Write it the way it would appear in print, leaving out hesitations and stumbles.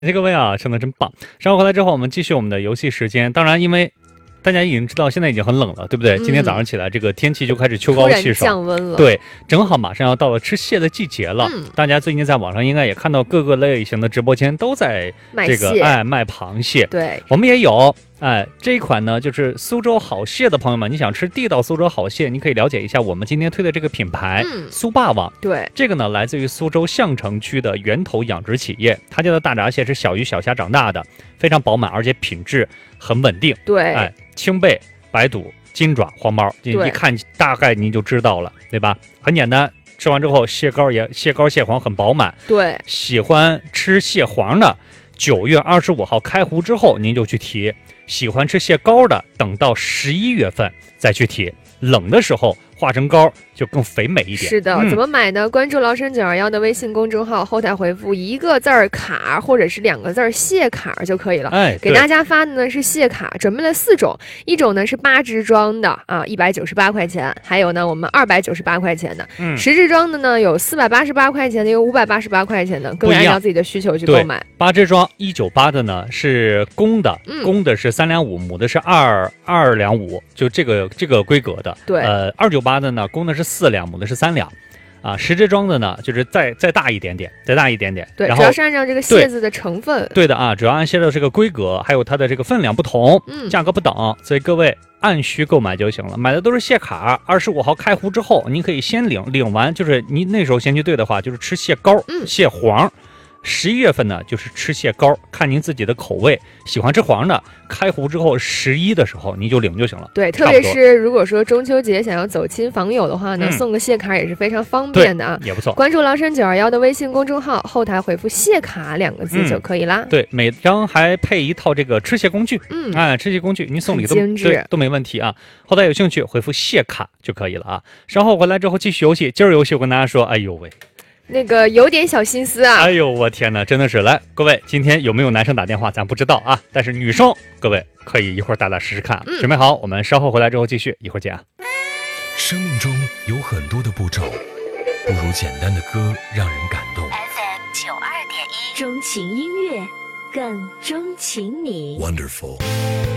谢各位啊，唱的真棒！稍后回来之后，我们继续我们的游戏时间。当然，因为大家已经知道现在已经很冷了，对不对？今天早上起来，这个天气就开始秋高气爽， 降温了。 对，正好马上要到了吃蟹的季节了。大家最近在网上应该也看到各个类型的直播间都在这个卖螃蟹。 对， 我们也有。这一款呢，就是苏州好蟹的朋友们，你想吃地道苏州好蟹，你可以了解一下我们今天推的这个品牌苏霸王。 对， 这个呢来自于苏州相城区的源头养殖企业，他家的大闸蟹是小鱼小虾长大的，非常饱满，而且品质很稳定。 对， 青背、白肚、金爪、黄毛，一看大概您就知道了，对吧？很简单，吃完之后蟹膏蟹黄很饱满。 对， 喜欢吃蟹黄的，9月25号开湖之后您就去提。喜欢吃蟹膏的，等到11月份再去提。冷的时候化成膏就更肥美一点。 是的，怎么买呢？关注崂山921的微信公众号，后台回复1个字儿卡或者是2个字儿蟹卡就可以了。给大家发的呢是蟹卡，准备了4种，一种呢是8支装的啊，198块钱，还有呢我们298块钱的，10支装的呢有488块钱的，有588块钱的，各位按照自己的需求去购买。 8支装198的呢是公的，公的是3两5，母的是2两5，就这个规格的。 对 ，298的呢，公的是4两，母的是3两，啊，10支装的呢，就是再大一点点，再大一点点。 对， 然后主要是按照这个蟹子的成分。 对的啊，主要按蟹的这个规格，还有它的这个分量不同，价格不等，所以各位按需购买就行了。买的都是蟹卡，25号开湖之后，您可以先领完，就是您那时候先去兑的话，就是吃蟹膏、蟹黄。11月份呢，就是吃蟹膏，看您自己的口味，喜欢吃黄的，开湖之后11的时候您就领就行了。 对，特别是如果说中秋节想要走亲访友的话呢，送个蟹卡也是非常方便的啊， 也不错。 关注崂山921的微信公众号，后台回复蟹卡2个字就可以啦。 对，每张还配一套这个吃蟹工具，吃蟹工具您送礼都没问题啊。后台有兴趣回复蟹卡就可以了啊。稍后回来之后继续游戏，今儿游戏我跟大家说，哎呦喂。 那个有点小心思啊！ 哎呦，我天哪，真的是！来，各位，今天有没有男生打电话，咱不知道啊。但是女生，各位可以一会儿打试试看。准备好，我们稍后回来之后继续，一会儿见啊。 生命中有很多的步骤，不如简单的歌让人感动。 FM 92.1，钟情音乐，更钟情你。 Wonderful。